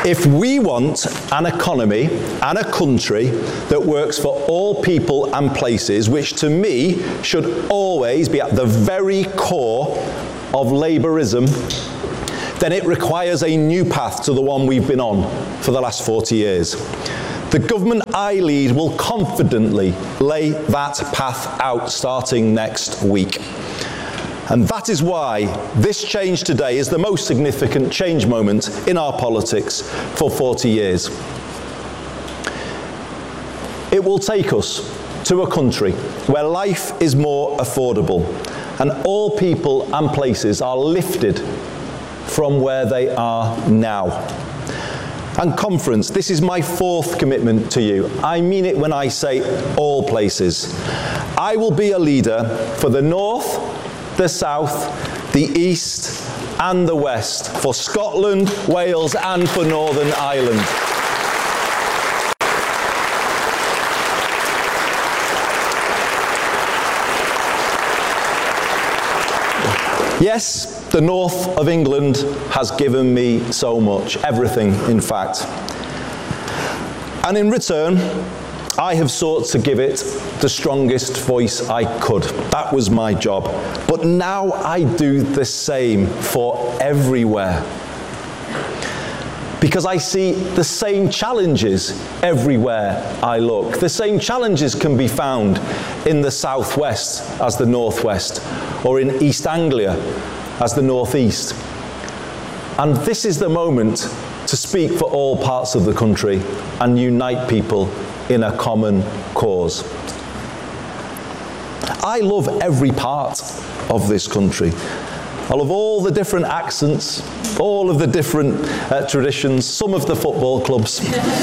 If we want an economy and a country that works for all people and places, which to me should always be at the very core of Labourism, then it requires a new path to the one we've been on for the last 40 years. The government I lead will confidently lay that path out starting next week. And that is why this change today is the most significant change moment in our politics for 40 years. It will take us to a country where life is more affordable and all people and places are lifted from where they are now. And conference, this is my fourth commitment to you. I mean it when I say all places. I will be a leader for the North, the South, the East and the West, for Scotland, Wales and for Northern Ireland. Yes, the north of England has given me so much, everything in fact. And in return, I have sought to give it the strongest voice I could. That was my job. But now I do the same for everywhere. Because I see the same challenges everywhere I look. The same challenges can be found in the southwest as the northwest, or in East Anglia as the northeast. And this is the moment to speak for all parts of the country and unite people in a common cause. I love every part of this country. I love all the different accents, all of the different traditions, some of the football clubs.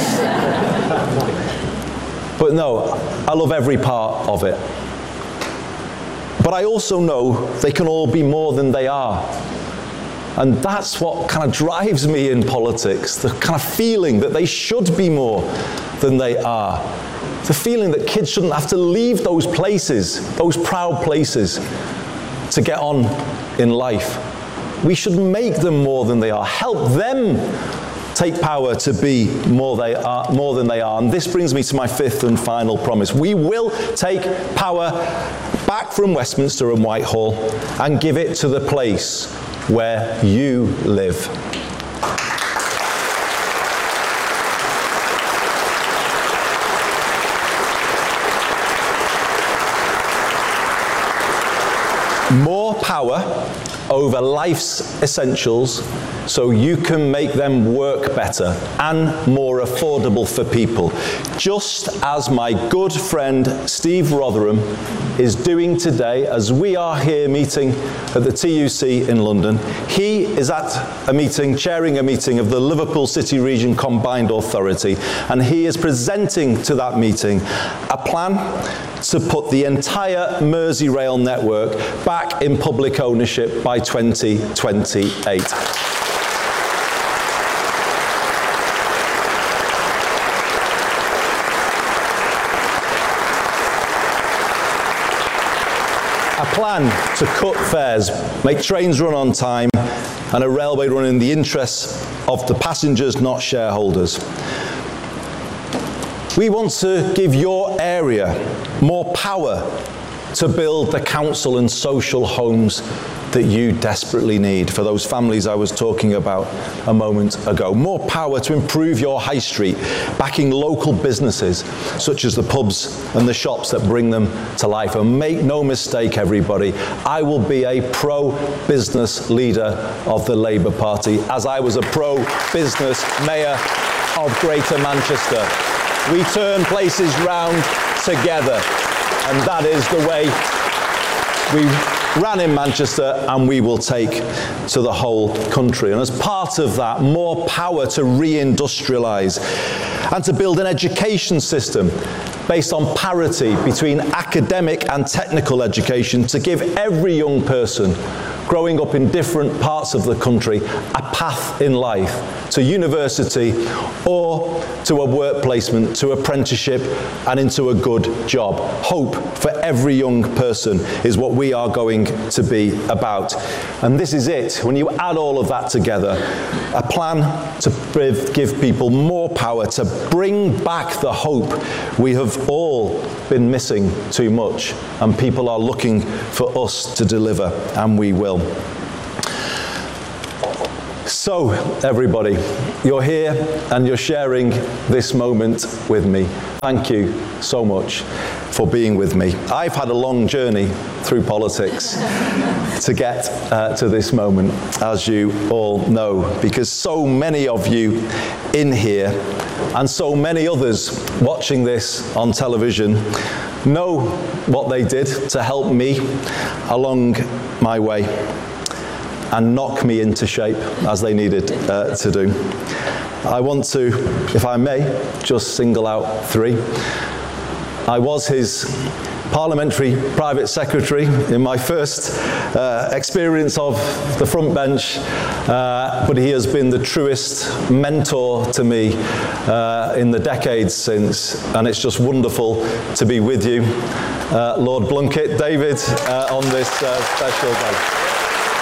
But no, I love every part of it. But I also know they can all be more than they are. And that's what kind of drives me in politics, the kind of feeling that they should be more than they are. The feeling that kids shouldn't have to leave those places, those proud places, to get on in life. We should make them more than they are, help them take power to be more than they are. And this brings me to my fifth and final promise. We will take power back from Westminster and Whitehall and give it to the place where you live. More power over life's essentials so you can make them work better and more affordable for people. Just as my good friend Steve Rotherham is doing today as we are here meeting at the TUC in London. He is at a meeting, chairing a meeting of the Liverpool City Region Combined Authority, and he is presenting to that meeting a plan to put the entire Merseyrail network back in public ownership by 2028. A plan to cut fares, make trains run on time, and a railway run in the interests of the passengers, not shareholders. We want to give your area more power to build the council and social homes that you desperately need for those families I was talking about a moment ago. More power to improve your high street, backing local businesses such as the pubs and the shops that bring them to life. And make no mistake, everybody, I will be a pro-business leader of the Labour Party, as I was a pro-business mayor of Greater Manchester. We turn places round together, and that is the way we ran in Manchester, and we will take to the whole country. And as part of that, more power to reindustrialise and to build an education system based on parity between academic and technical education to give every young person growing up in different parts of the country, a path in life to university or to a work placement, to apprenticeship and into a good job. Hope for every young person is what we are going to be about. And this is it. When you add all of that together, a plan to give people more power, to bring back the hope we have all been missing too much, and people are looking for us to deliver, and we will. So, everybody, you're here and you're sharing this moment with me. Thank you so much for being with me. I've had a long journey through politics to get to this moment, as you all know, because so many of you in here and so many others watching this on television know what they did to help me along my way and knock me into shape as they needed to do. I want to, if I may, just single out three. I was his parliamentary private secretary in my first experience of the front bench, but he has been the truest mentor to me in the decades since, and it's just wonderful to be with you, Lord Blunkett, David, on this special day.